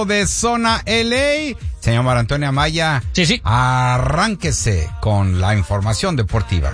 de Zona LA. Señor Mar Antonio Amaya, sí. Arránquese con la información deportiva.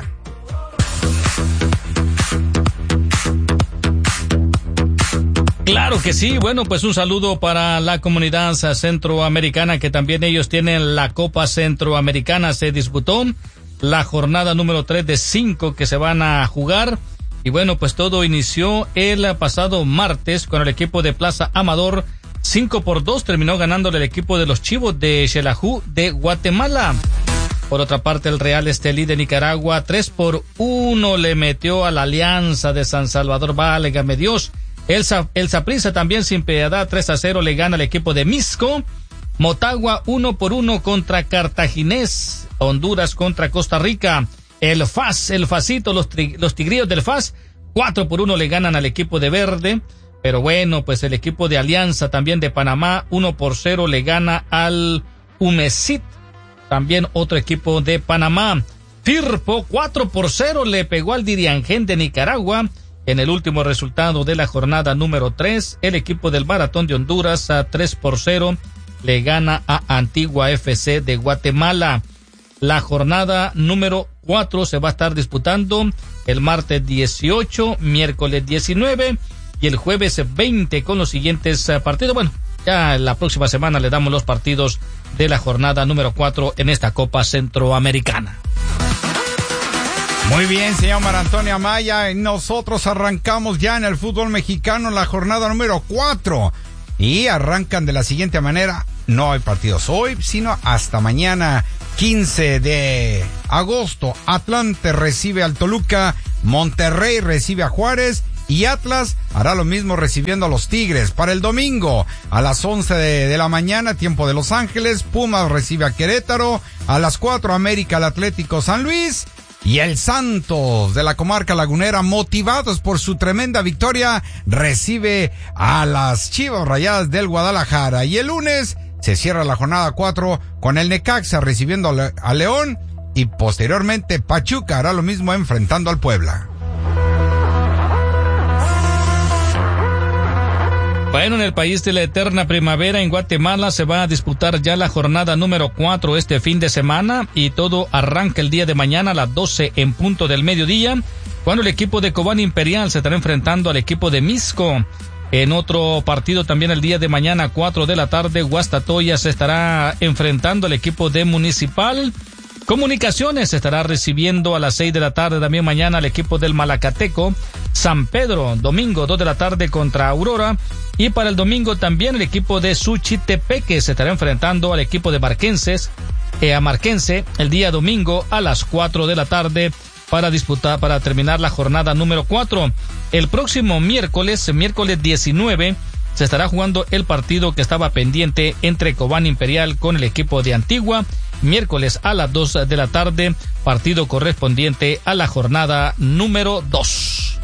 Claro que sí. Bueno, pues un saludo para la comunidad centroamericana, que también ellos tienen la Copa Centroamericana. Se disputó la jornada número 3 de 5 que se van a jugar. Y bueno, pues todo inició el pasado martes con el equipo de Plaza Amador. 5-2 terminó ganándole el equipo de los Chivos de Xelajú de Guatemala. Por otra parte, el Real Estelí de Nicaragua 3-1 le metió a la Alianza de San Salvador. Válgame Dios. El Saprissa también sin piedad 3-0 le gana al equipo de Misco. Motagua 1-1 contra Cartaginés. Honduras contra Costa Rica. El Facito, los Tigrillos del FAS 4-1 le ganan al equipo de Verde. Pero bueno, pues el equipo de Alianza también de Panamá 1-0 le gana al Humesit. También otro equipo de Panamá. Firpo 4-0 le pegó al Diriangén de Nicaragua. En el último resultado de la jornada número 3, el equipo del Maratón de Honduras a 3-0 le gana a Antigua FC de Guatemala. La jornada número 4 se va a estar disputando el martes 18, miércoles 19 y el jueves 20 con los siguientes partidos. Bueno, ya la próxima semana le damos los partidos de la jornada número 4 en esta Copa Centroamericana. Muy bien, señor Mar Antonio Amaya. Nosotros arrancamos ya en el fútbol mexicano la jornada número 4. Y arrancan de la siguiente manera. No hay partidos hoy, sino hasta mañana, 15 de agosto. Atlante recibe al Toluca, Monterrey recibe a Juárez y Atlas hará lo mismo recibiendo a los Tigres. Para el domingo, a las 11 de la mañana, tiempo de Los Ángeles, Pumas recibe a Querétaro. A las 4, América al Atlético San Luis. Y el Santos de la comarca lagunera, motivados por su tremenda victoria, recibe a las Chivas Rayadas del Guadalajara. Y el lunes se cierra la jornada 4 con el Necaxa recibiendo a León. Y posteriormente Pachuca hará lo mismo enfrentando al Puebla. Bueno, en el país de la eterna primavera, en Guatemala, se va a disputar ya la jornada número 4 este fin de semana y todo arranca el día de mañana a las 12 en punto del mediodía, cuando el equipo de Cobán Imperial se estará enfrentando al equipo de Misco. En otro partido también el día de mañana, 4 de la tarde, Guastatoya se estará enfrentando al equipo de Municipal. Comunicaciones estará recibiendo a las 6 de la tarde también mañana al equipo del Malacateco. San Pedro, domingo 2 de la tarde contra Aurora. Y para el domingo también el equipo de Suchitepeque se estará enfrentando al equipo de Marquense el día domingo a las 4 de la tarde para terminar la jornada número 4. El próximo miércoles 19, se estará jugando el partido que estaba pendiente entre Cobán Imperial con el equipo de Antigua. Miércoles a las 2 de la tarde, partido correspondiente a la jornada número 2.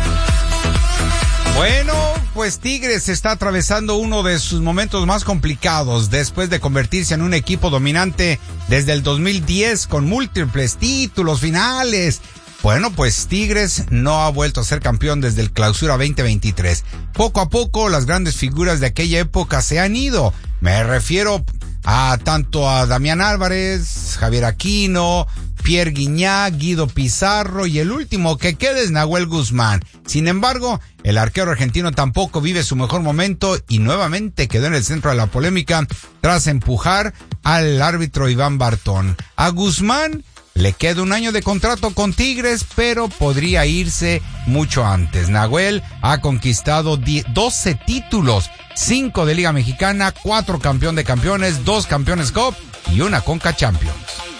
Bueno, pues Tigres está atravesando uno de sus momentos más complicados después de convertirse en un equipo dominante desde el 2010 con múltiples títulos finales. Bueno, pues Tigres no ha vuelto a ser campeón desde el Clausura 2023. Poco a poco las grandes figuras de aquella época se han ido. Me refiero a tanto a Damián Álvarez, Javier Aquino, Pierre Guignac, Guido Pizarro y el último que queda es Nahuel Guzmán. Sin embargo, el arquero argentino tampoco vive su mejor momento y nuevamente quedó en el centro de la polémica tras empujar al árbitro Iván Bartón. A Guzmán le queda un año de contrato con Tigres, pero podría irse mucho antes. Nahuel ha conquistado 12 títulos, 5 de Liga Mexicana, 4 campeón de campeones, 2 campeones Cup y una Conca Champions.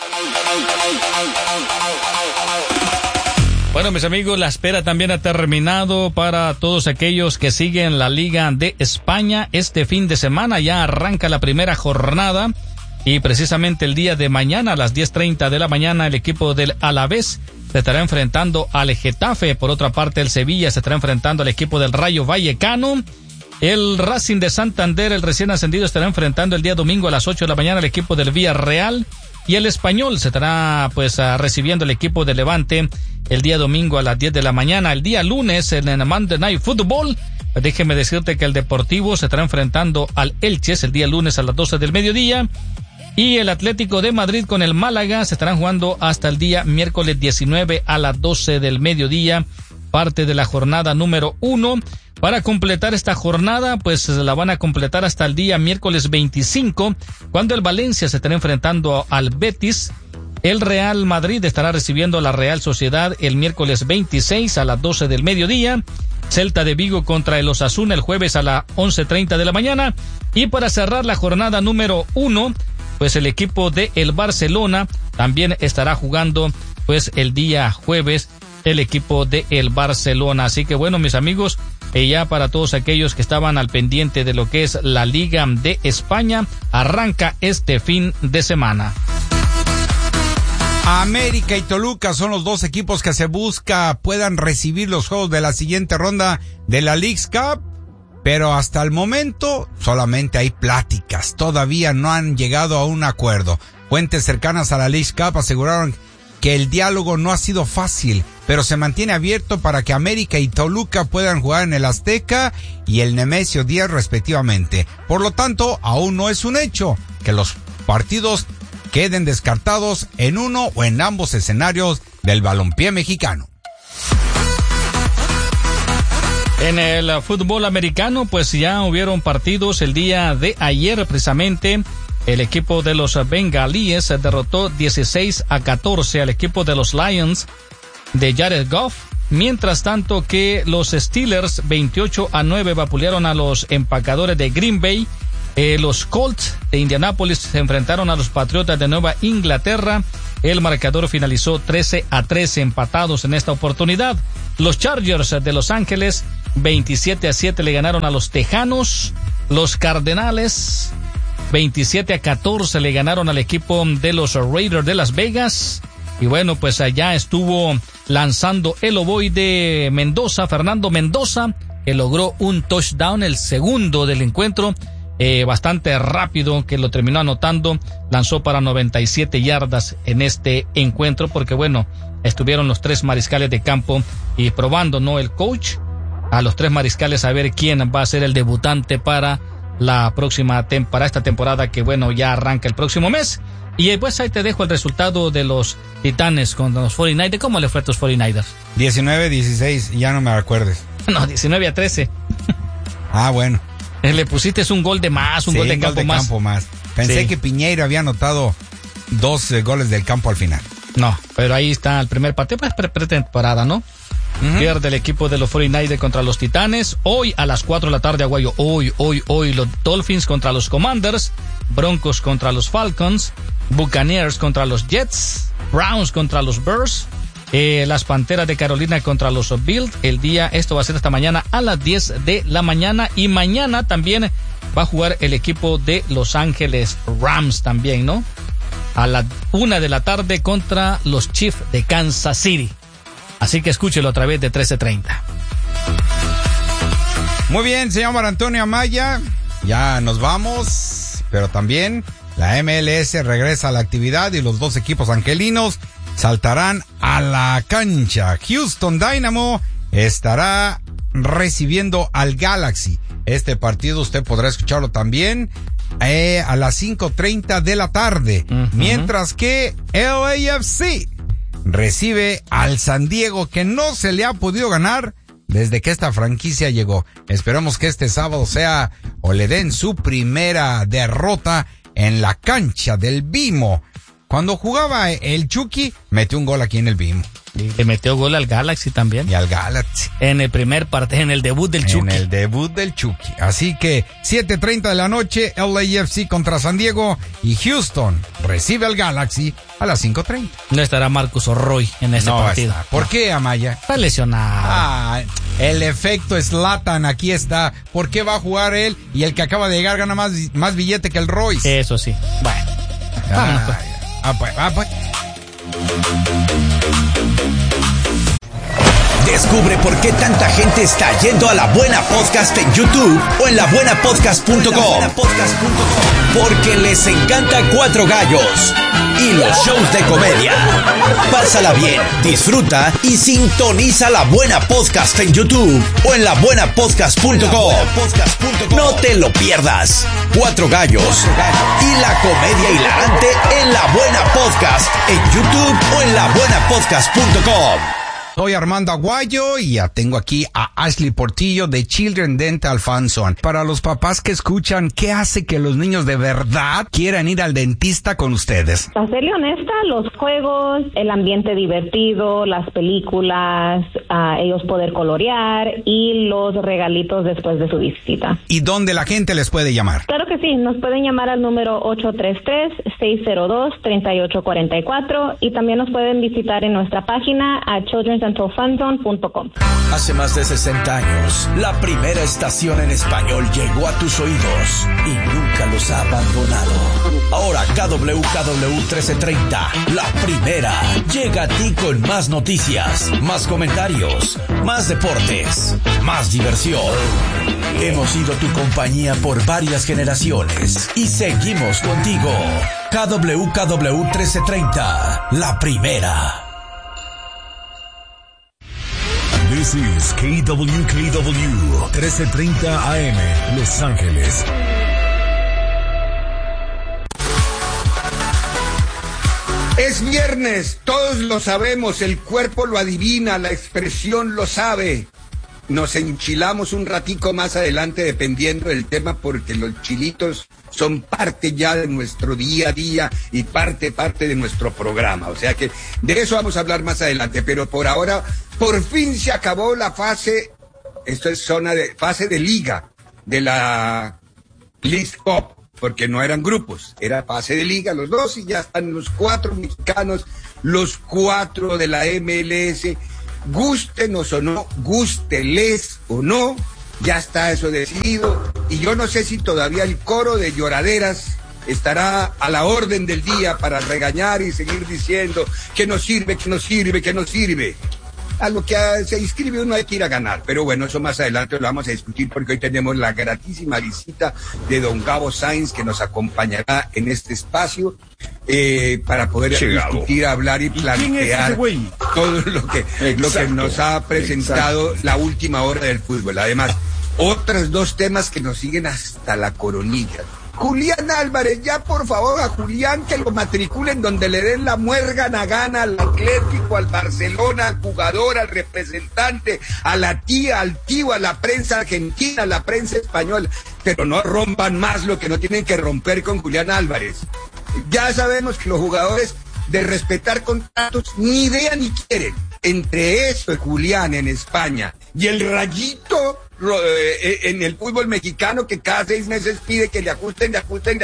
Bueno, mis amigos, la espera también ha terminado para todos aquellos que siguen la Liga de España. Este fin de semana ya arranca la primera jornada y precisamente el día de mañana a las 10:30 de la mañana el equipo del Alavés se estará enfrentando al Getafe. Por otra parte, el Sevilla se estará enfrentando al equipo del Rayo Vallecano. El Racing de Santander, el recién ascendido, estará enfrentando el día domingo a las 8 de la mañana al equipo del Villarreal. y el Español se estará pues recibiendo el equipo de Levante el día domingo a las 10 de la mañana. El día lunes en el Monday Night Football, déjeme decirte que el Deportivo se estará enfrentando al Elche el día lunes a las 12 del mediodía. Y el Atlético de Madrid con el Málaga se estarán jugando hasta el día miércoles 19 a las 12 del mediodía, parte de la jornada número 1. Para completar esta jornada, pues la van a completar hasta el día miércoles 25, cuando el Valencia se estará enfrentando al Betis. El Real Madrid estará recibiendo a la Real Sociedad el miércoles 26 a las 12 del mediodía. Celta de Vigo contra el Osasuna el jueves a las 11:30 de la mañana. Y para cerrar la jornada número 1, pues el equipo de el Barcelona también estará jugando pues el día jueves el equipo de el Barcelona. Así que bueno, mis amigos, ya para todos aquellos que estaban al pendiente de lo que es la Liga de España, arranca este fin de semana. América y Toluca son los dos equipos que se busca puedan recibir los juegos de la siguiente ronda de la Leagues Cup. Pero hasta el momento solamente hay pláticas, todavía no han llegado a un acuerdo. Fuentes cercanas a la Leagues Cup aseguraron que el diálogo no ha sido fácil, pero se mantiene abierto para que América y Toluca puedan jugar en el Azteca y el Nemesio 10 respectivamente. Por lo tanto, aún no es un hecho que los partidos queden descartados en uno o en ambos escenarios del balompié mexicano. En el fútbol americano, pues ya hubieron partidos el día de ayer precisamente. El equipo de los Bengalíes derrotó 16-14 al equipo de los Lions de Jared Goff. Mientras tanto que los Steelers 28-9 vapulearon a los empacadores de Green Bay. Los Colts de Indianápolis se enfrentaron a los Patriotas de Nueva Inglaterra. El marcador finalizó 13-13 empatados en esta oportunidad. Los Chargers de Los Ángeles 27-7 le ganaron a los Tejanos. Los Cardenales 27-14 le ganaron al equipo de los Raiders de Las Vegas. Y bueno, pues allá estuvo lanzando el ovoide Mendoza, Fernando Mendoza, que logró un touchdown, el segundo del encuentro. Bastante rápido, que lo terminó anotando, lanzó para 97 yardas en este encuentro, porque bueno, estuvieron los tres mariscales de campo y probando, ¿no? El coach a los tres mariscales a ver quién va a ser el debutante para la próxima para esta temporada que bueno, ya arranca el próximo mes. Y pues ahí te dejo el resultado de los Titanes con los 49ers. ¿Cómo le fue a tus 49ers? 19-16, ya no me recuerdes. No, 19-13. Ah, bueno. Le pusiste un gol de más, un gol de campo más. Pensé sí, que Piñeiro había anotado 2 goles del campo al final. No, pero ahí está el primer partido, pues pretemporada, ¿no? Pierde el equipo de los 49ers contra los Titanes. Hoy a las 4 de la tarde, Aguayo. Hoy, los Dolphins contra los Commanders. Broncos contra los Falcons. Buccaneers contra los Jets. Browns contra los Bears. Las Panteras de Carolina contra los Bills. Esto va a ser esta mañana a las 10 de la mañana. Y mañana también va a jugar el equipo de Los Ángeles Rams también, ¿no? A la 1 de la tarde contra los Chiefs de Kansas City. Así que escúchelo a través de 1330. Muy bien, señor Mar Antonio Amaya. Ya nos vamos, pero también la MLS regresa a la actividad y los dos equipos angelinos saltarán a la cancha. Houston Dynamo estará recibiendo al Galaxy. Este partido usted podrá escucharlo también a las 5:30 de la tarde. Mientras que LAFC recibe al San Diego, que no se le ha podido ganar desde que esta franquicia llegó. Esperamos que este sábado sea o le den su primera derrota en la cancha del Bimo. Cuando jugaba el Chucky, metió un gol aquí en el Bimo. Le metió gol al Galaxy también. Y al Galaxy. En el primer partido, en el debut del Chucky. En el debut del Chucky. Así que 7:30 de la noche, LAFC contra San Diego y Houston recibe al Galaxy a las 5:30. No estará Marcus Roy en ese partido. ¿Por qué, Amaya? Está lesionado. El efecto Zlatan aquí está. ¿Por qué va a jugar él y el que acaba de llegar gana más billete que el Royce? Eso sí. Bueno. Vámonos, pues. Descubre por qué tanta gente está yendo a La Buena Podcast en YouTube o en labuenapodcast.com. porque les encanta Cuatro Gallos y los shows de comedia. Pásala bien, disfruta y sintoniza La Buena Podcast en YouTube o en labuenapodcast.com. No te lo pierdas. Cuatro Gallos y la comedia hilarante en La Buena Podcast en YouTube o en labuenapodcast.com. Soy Armando Aguayo y ya tengo aquí a Ashley Portillo de Children Dental Funson. Para los papás que escuchan, ¿qué hace que los niños de verdad quieran ir al dentista con ustedes? Para serle honesta, los juegos, el ambiente divertido, las películas, ellos poder colorear y los regalitos después de su visita. ¿Y dónde la gente les puede llamar? Claro que sí, nos pueden llamar al número 833-602-3844 y también nos pueden visitar en nuestra página a childrendentalfunzone.com. Hace más de 60 años, la primera estación en español llegó a tus oídos y nunca los ha abandonado. Ahora KWKW 1330, la primera, llega a ti con más noticias, más comentarios, más deportes, más diversión. Hemos sido tu compañía por varias generaciones y seguimos contigo. KWKW 1330, la primera. This is KWKW 1330 AM, Los Ángeles. Es viernes, todos lo sabemos, el cuerpo lo adivina, la expresión lo sabe. Nos enchilamos un ratico más adelante dependiendo del tema porque los chilitos son parte ya de nuestro día a día y parte de nuestro programa. O sea que de eso vamos a hablar más adelante, pero por ahora, por fin se acabó la fase, esto es fase de liga de la League Cup, porque no eran grupos, era fase de liga, los dos, y ya están los 4 mexicanos, los 4 de la MLS. Gústenos o no, gústeles o no, ya está eso decidido. Y yo no sé si todavía el coro de lloraderas estará a la orden del día para regañar y seguir diciendo que no sirve, que no sirve, que no sirve. A lo que se inscribe uno hay que ir a ganar. Pero bueno, eso más adelante lo vamos a discutir porque hoy tenemos la gratísima visita de don Gabo Sainz que nos acompañará en este espacio para poder discutir, hablar y plantear todo lo que nos ha presentado la última hora del fútbol. Además, otros 2 temas que nos siguen hasta la coronilla. Julián Álvarez, ya por favor a Julián que lo matriculen donde le den la muérgana gana al Atlético, al Barcelona, al jugador, al representante, a la tía, al tío, a la prensa argentina, a la prensa española, pero no rompan más lo que no tienen que romper con Julián Álvarez. Ya sabemos que los jugadores de respetar contratos ni idea ni quieren. Entre eso, Julián en España y el Rayito en el fútbol mexicano que cada 6 meses pide que le ajusten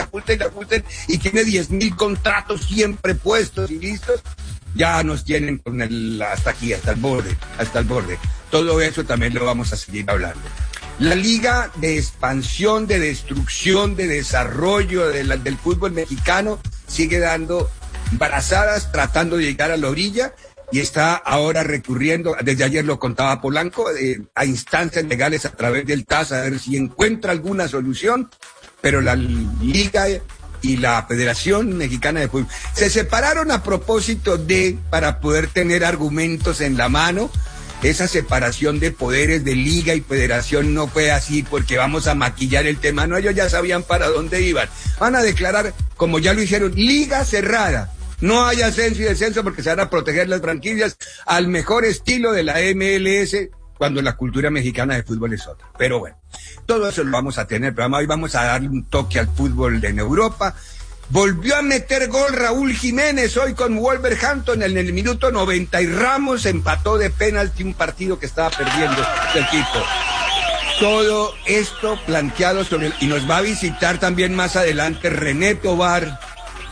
y tiene 10,000 contratos siempre puestos y listos, ya nos tienen con hasta aquí, hasta el borde. Todo eso también lo vamos a seguir hablando. La liga de expansión, de destrucción, de desarrollo del fútbol mexicano sigue dando brazadas tratando de llegar a la orilla. Y está ahora recurriendo, desde ayer lo contaba Polanco, a instancias legales a través del TAS a ver si encuentra alguna solución, pero la Liga y la Federación Mexicana de Fútbol se separaron a propósito para poder tener argumentos en la mano. Esa separación de poderes de Liga y Federación no fue así porque vamos a maquillar el tema, no, ellos ya sabían para dónde iban. Van a declarar, como ya lo hicieron, Liga cerrada. No hay ascenso y descenso porque se van a proteger las franquicias al mejor estilo de la MLS cuando la cultura mexicana de fútbol es otra. Pero bueno, todo eso lo vamos a tener, pero hoy vamos a darle un toque al fútbol en Europa. Volvió a meter gol Raúl Jiménez hoy con Wolverhampton en el minuto 90 y Ramos empató de penalti un partido que estaba perdiendo el equipo. Todo esto planteado y nos va a visitar también más adelante René Tobar.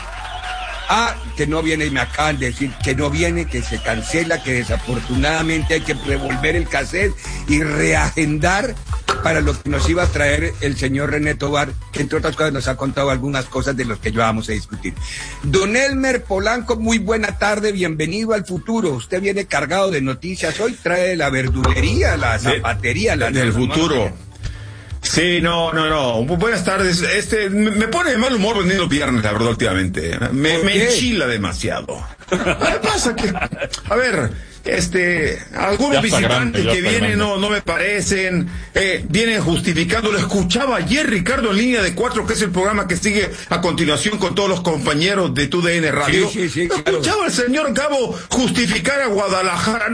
Que no viene y me acaban de decir que no viene, que se cancela, que desafortunadamente hay que revolver el cassette y reagendar para lo que nos iba a traer el señor René Tobar, que entre otras cosas nos ha contado algunas cosas de las que ya vamos a discutir. Don Elmer Polanco, muy buena tarde, bienvenido al futuro. Usted viene cargado de noticias hoy, trae la verdulería, la zapatería, del futuro. Sí, no. Buenas tardes. Me pone de mal humor venir los viernes, la verdad, últimamente. Me enchila demasiado. ¿Qué pasa? A ver, algunos visitantes que vienen no me parecen, vienen justificando. Lo escuchaba ayer Ricardo en Línea de 4, que es el programa que sigue a continuación con todos los compañeros de TUDN Radio. Sí, lo escuchaba el señor Gabo justificar a Guadalajara.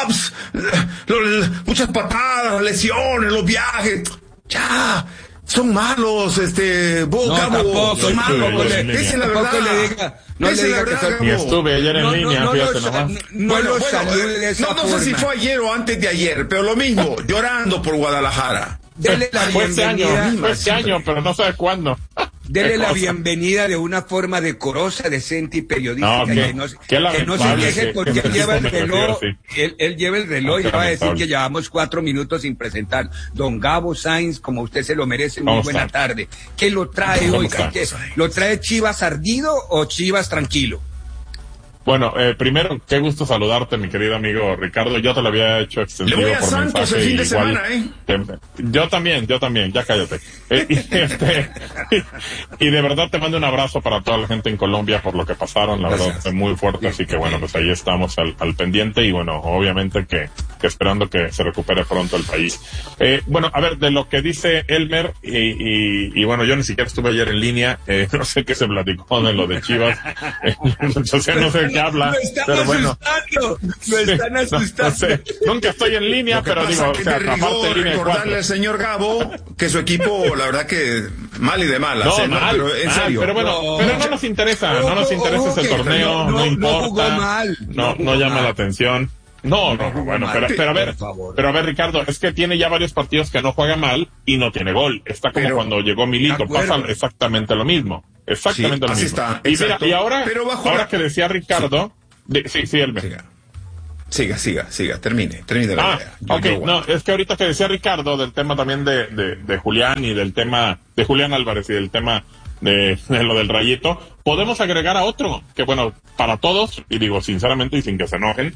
Muchas patadas, lesiones, los viajes. Ya, son malos, Gabo, son malos. Esa es la verdad. No le diga que soy... Y estuve ayer en línea, fíjate nomás. No sé si fue ayer o antes de ayer, pero lo mismo, llorando por Guadalajara. Dele la bienvenida. Fue este año, pero no sé cuándo. Dele la bienvenida de una forma decorosa, decente y periodística. Que no se queje porque él lleva el reloj. Él lleva el reloj y va a decir que llevamos 4 minutos sin presentar. Don Gabo Sainz, como usted se lo merece, muy buena tarde. ¿Qué lo trae hoy? ¿Lo trae Chivas ardido o Chivas tranquilo? Bueno, primero, qué gusto saludarte, mi querido amigo Ricardo. Yo te lo había hecho extensivo por mensaje. Le voy a Santos el fin de semana, Yo también, ya cállate. Y de verdad te mando un abrazo para toda la gente en Colombia por lo que pasaron, la verdad fue muy fuerte, así que bueno, pues ahí estamos al pendiente y bueno, obviamente que esperando que se recupere pronto el país. Bueno, a ver, de lo que dice Elmer, y bueno, yo ni siquiera estuve ayer en línea, no sé qué se platicó de lo de Chivas, o sea, no sé qué habla, pero bueno. Lo están asustando. No sé, nunca estoy en línea, pero digo, o sea, aparte de línea de 4. Recordarle al señor Gabo que su equipo, la verdad que mal y de malas, pero en serio. Pero bueno, pero no nos interesa ese torneo, no importa, no llama la atención. Bueno, pero a ver, Ricardo, es que tiene ya varios partidos que no juega mal y no tiene gol. Está como cuando llegó Milito, pasa exactamente lo mismo. Exactamente lo mismo. Está, y mira, y ahora que decía Ricardo, sí, Elmer. Siga, termine la idea. No, es que ahorita que decía Ricardo del tema también de Julián y del tema de Julián Álvarez y del tema de lo del Rayito, podemos agregar a otro, que bueno, para todos, y digo sinceramente y sin que se enojen,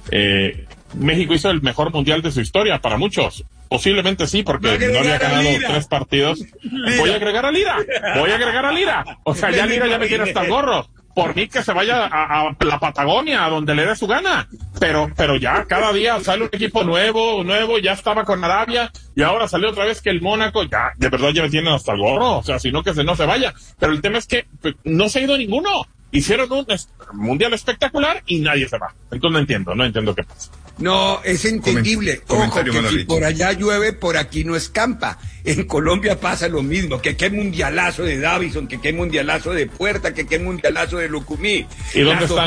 México hizo el mejor mundial de su historia, para muchos, posiblemente sí, porque no había ganado 3 partidos. Voy a agregar a Lira, o sea, ya Lira ya me tiene hasta el gorro. Por mí que se vaya a la Patagonia, a donde le dé su gana. Pero ya cada día sale un equipo nuevo, ya estaba con Arabia, y ahora salió otra vez que el Mónaco, ya, de verdad ya me tienen hasta el gorro, o sea, sino que no se vaya. Pero el tema es que no se ha ido ninguno. Hicieron un mundial espectacular y nadie se va. Entonces no entiendo qué pasa. No, es entendible. Ojo, que si por allá llueve, por aquí no escampa. En Colombia pasa lo mismo, que qué mundialazo de Davison, que qué mundialazo de Puerta, que qué mundialazo de Lucumí. ¿Y dónde están?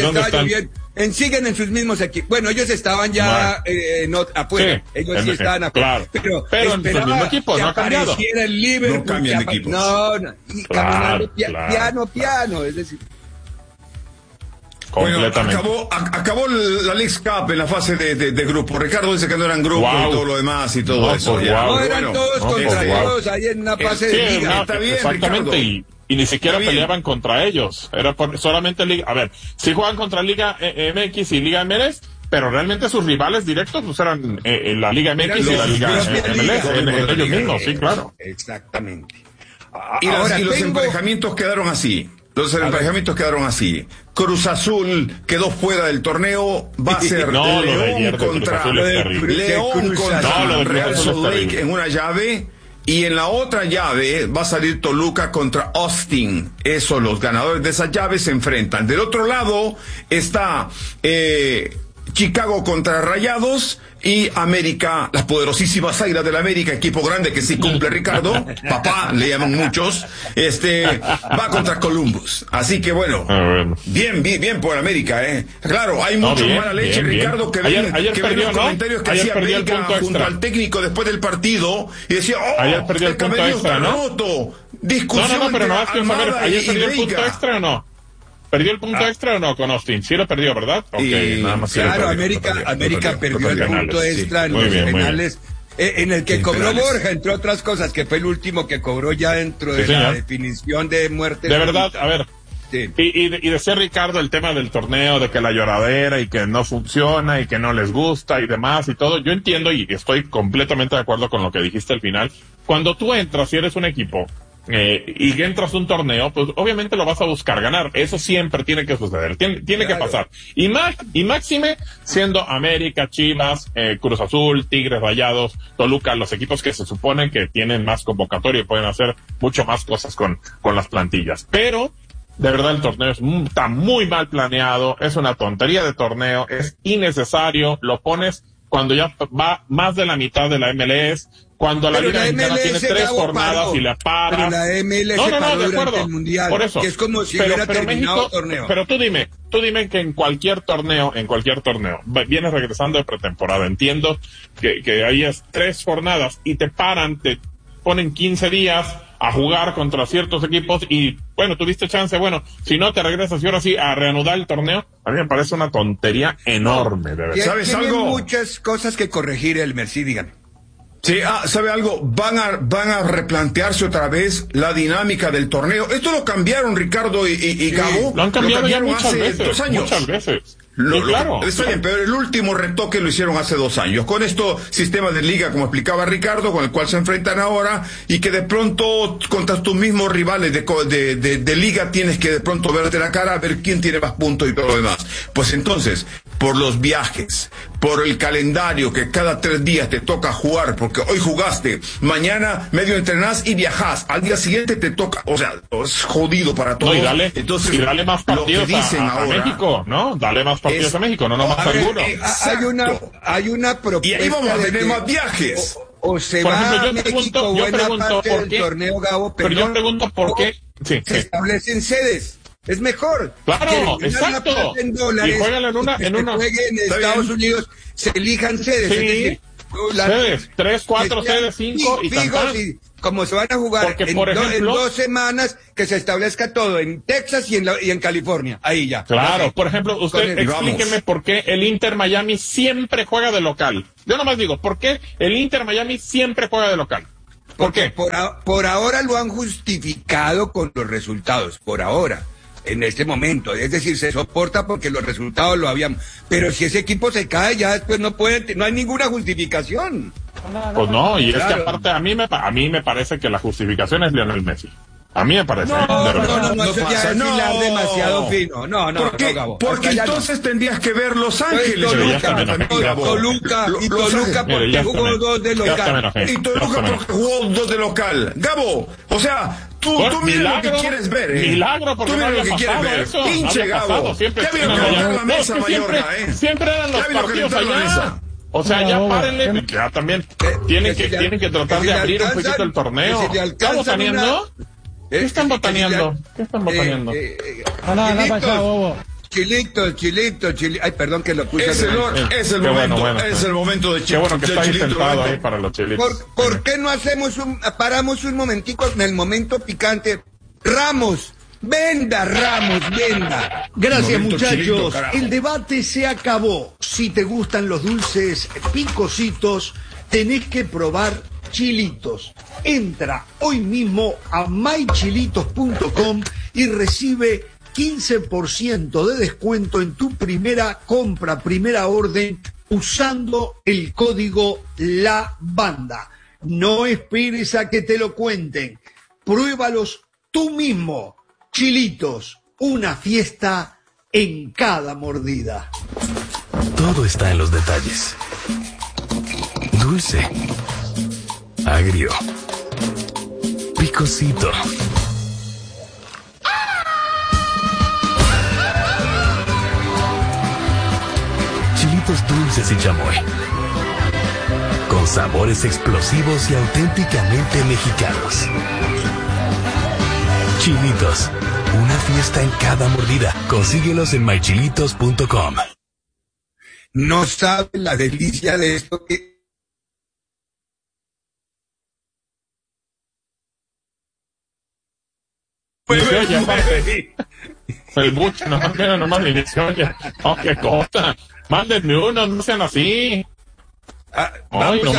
Siguen en sus mismos equipos. Bueno, ellos estaban ya afuera. Sí, ellos sí estaban afuera. Claro. Pero en el mismo equipo, no ha cambiado. El Liverpool, no cambian de equipos. Y caminando piano, es decir. Bueno, acabó la Leagues Cup en la fase de grupo. Ricardo dice que no eran grupos y todo lo demás y todo eso. No eran todos contra todos ahí en una fase de liga. Está bien, exactamente, y ni siquiera peleaban contra ellos. Era solamente Liga. A ver, sí juegan contra Liga MX y Liga MLS, pero realmente sus rivales directos pues eran la Liga MX y la Liga MLS, ellos mismos, sí, claro. Exactamente. Y los emparejamientos quedaron así. Los emparejamientos quedaron así. Cruz Azul quedó fuera del torneo. Va a ser León contra Real Salt Lake en una llave. Y en la otra llave va a salir Toluca contra Austin. Eso, los ganadores de esa llave se enfrentan. Del otro lado está Chicago contra Rayados y América, las poderosísimas Águilas del América, equipo grande que sí cumple Ricardo, papá, le llaman muchos, va contra Columbus. Así que bueno, bien por América, Claro, hay mucha mala leche, Ricardo, que ven los comentarios que hacía América junto al técnico después del partido y decía, ayer perdió el punto extra, ¿no? Roto. Discusión pero no vas a saber, ayer perdió el punto extra o no. ¿Perdió el punto extra o no con Austin? Sí lo perdió, ¿verdad? Nada más claro, América perdió el punto extra en los penales, en el que cobró Borja, entre otras cosas, que fue el último que cobró ya dentro de la definición de muerte. De verdad, a ver, Y decía Ricardo el tema del torneo, de que la lloradera y que no funciona y que no les gusta y demás y todo. Yo entiendo y estoy completamente de acuerdo con lo que dijiste al final. Cuando tú entras, si eres un equipo y entras a un torneo, pues obviamente lo vas a buscar ganar. Eso siempre tiene que suceder, tiene que pasar. Y máxime siendo América, Chivas, Cruz Azul, Tigres, Rayados, Toluca, los equipos que se suponen que tienen más convocatoria y pueden hacer mucho más cosas con las plantillas. Pero de verdad el torneo está muy mal planeado, es una tontería de torneo, es innecesario, lo pones cuando ya va más de la mitad de la MLS, cuando la Liga Mexicana tiene 3 jornadas y la paras. Pero la MLS no, de acuerdo, el Mundial, por eso. que es como si hubiera terminado México, el torneo. Pero tú dime que en cualquier torneo, vienes regresando de pretemporada, entiendo que ahí es 3 jornadas y te ponen 15 días a jugar contra ciertos equipos y, bueno, tuviste chance, si no te regresas y ahora sí a reanudar el torneo, a mí me parece una tontería enorme, de verdad. ¿Sabes algo? Muchas cosas que corregir, Elmer, sí, digan. Sí, ¿sabe algo? Van a replantearse otra vez la dinámica del torneo. Esto lo cambiaron Ricardo y Gabo. Lo han cambiado ya muchas veces. 2 años. Muchas veces. Claro. Está bien, pero el último retoque lo hicieron hace 2 años. Con esto, sistema de liga, como explicaba Ricardo, con el cual se enfrentan ahora, y que de pronto, contra tus mismos rivales de liga, tienes que de pronto verte la cara, a ver quién tiene más puntos y todo lo demás. Pues entonces, por los viajes, por el calendario, que cada 3 días te toca jugar, porque hoy jugaste, mañana medio entrenás y viajás, al día siguiente te toca, o sea, es jodido para todos. No, y dale más partidos a México, ¿no? Dale más partidos a México, no más alguno. Hay una propuesta. Y ahí vamos a tener más viajes. O se por va ejemplo, a México buena parte del torneo, Gabo, pero yo pregunto por qué se establecen sedes. Es mejor. Claro, exacto. $1 y juegan en una. Jueguen en Estados Unidos, se elijan sedes. Sí. Es decir, sedes, 3, 4 sedes, 5 y fijos, y como se van a jugar porque, por ejemplo, en 2 semanas, que se establezca todo en Texas y en California. Ahí ya. Claro, por ejemplo, usted explíqueme por qué el Inter Miami siempre juega de local. Yo nomás digo, ¿por qué el Inter Miami siempre juega de local? ¿Por qué? Por ahora lo han justificado con los resultados, por ahora. En este momento, es decir, se soporta porque los resultados lo habían, pero si ese equipo se cae ya después no hay ninguna justificación. Pues no, y claro. Es que aparte a mí me parece que la justificación es Lionel Messi. A mí me parece. No, eso ya es hilar demasiado fino. No, Gabo. Porque entonces tendrías que ver Los Ángeles. Toluca, porque jugó 2 de local. Y Toluca porque jugó 2 de local. Gabo, o sea, tú mira lo que quieres ver, Milagro, porque no había pasado eso. Pinche Gabo. Ya vino calentar la mesa, Mallorca, Siempre eran los partidos allá. O sea, ya párenle, ya también tienen que tratar de abrir un poquito el torneo. ¿Están botaneando? ¿Qué están botaneando? Chilito. Ay, perdón que lo puse. Es el momento de Qué bueno que está ahí sentado ahí para los chilitos. ¿Por qué no paramos un momentico en el momento picante? Ramos. Venda. Gracias, muchachos. El debate se acabó. Si te gustan los dulces picositos, tenés que probar Chilitos. Entra hoy mismo a mychilitos.com y recibe 15% de descuento en tu primera compra, primera orden, usando el código La Banda. No esperes a que te lo cuenten. Pruébalos tú mismo. Chilitos, una fiesta en cada mordida. Todo está en los detalles. Dulce, agrio, picosito. Chilitos dulces y chamoy, con sabores explosivos y auténticamente mexicanos. Chilitos, una fiesta en cada mordida. Consíguelos en mychilitos.com. No sabe la delicia de esto que... El buche, nomás ni se oye. Oh, qué cosa. Mándenme uno, no sean así. Vamos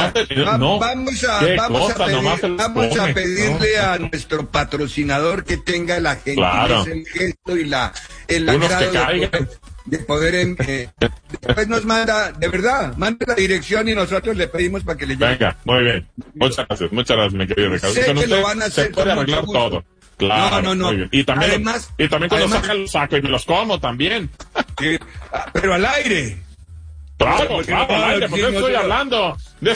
a pedirle a nuestro patrocinador que tenga la gentileza, el gesto y el agrado de poder después nos manda, de verdad, manda la dirección y nosotros le pedimos para que le lleve. Venga, muy bien. Muchas gracias, mi querido Ricardo. Sé que lo van a hacer. Se puede arreglar todo. Claro, no. Muy bien. Y también cuando sacan los sacos y me los como también. Pero al aire. Claro, al aire, porque estoy hablando.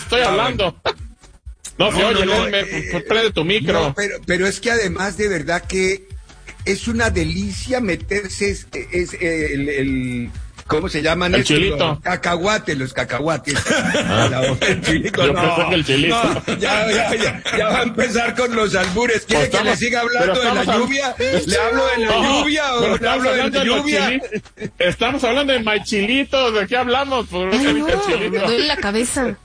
No se oye, prende tu micro. No, pero es que además de verdad que es una delicia meterse ¿cómo se llaman? El chilito. Los cacahuates. El chilito, yo pensé que el chilito. No, ya va a empezar con los albures. ¿Quiere que le siga hablando de la lluvia? ¿Le hablo de la lluvia o le hablo de la lluvia? Estamos hablando de maichilitos. ¿De qué hablamos? Me duele la cabeza.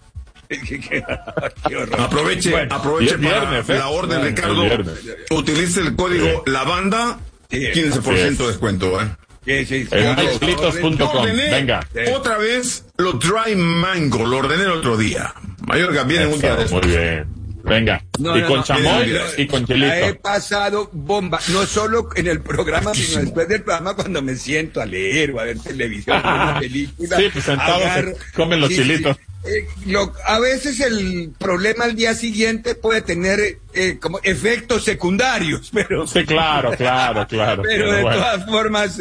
Aproveche viernes, para la orden, Ricardo. Utilice el código LAVANDA, 15% de descuento, Sí. Maichilitos.com. Venga. Otra vez los dry mango, lo ordené el otro día. Mayorga, viene un día después. Muy bien. Venga. Con chamoy y con chilito. He pasado bomba, no solo en el programa, sino después del programa cuando me siento a leer o a ver televisión, una película. Sí, pues sentados comen los chilitos. A veces el problema al día siguiente puede tener como efectos secundarios, pero... Sí, claro. Pero de todas formas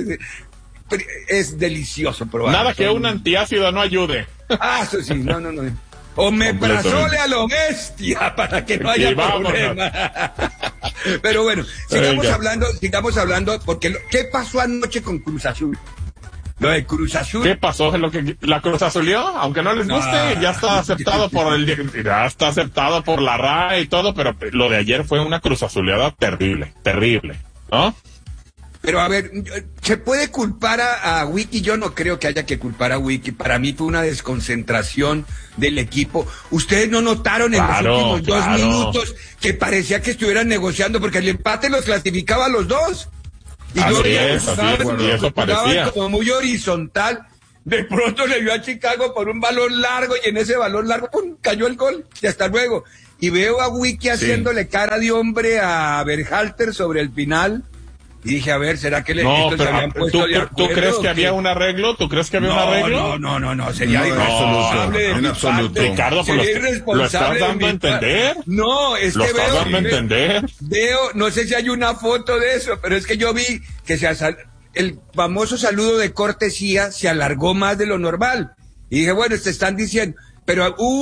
es delicioso probar. Nada que un antiácido no ayude. Eso sí, no. Omeprazole a lo bestia para que no haya problema. Pero bueno, sigamos hablando, porque ¿qué pasó anoche con Cruz Azul? Lo de Cruz Azul. ¿Qué pasó? La Cruz Azulió, aunque no les guste, ya está aceptado por la RAE y todo, pero lo de ayer fue una Cruz Azuleada terrible, ¿no? Pero a ver, ¿se puede culpar a Wiki? Yo no creo que haya que culpar a Wiki. Para mí fue una desconcentración del equipo. ¿Ustedes no notaron en los últimos 2 minutos que parecía que estuvieran negociando porque el empate los clasificaba a los dos? Y eso parecía como muy horizontal. De pronto le vio a Chicago por un balón largo y en ese balón largo ¡pum!, cayó el gol y hasta luego. Y veo a Wiki haciéndole cara de hombre a Berhalter sobre el final. Y dije, a ver, ¿será que se habían puesto de acuerdo? ¿Tú crees que había un arreglo? No, sería irresponsable en absoluto. Ricardo, ¿lo estás dando a entender? No, es que veo, no sé si hay una foto de eso, pero es que yo vi que el famoso saludo de cortesía se alargó más de lo normal. Y dije, bueno, te están diciendo, pero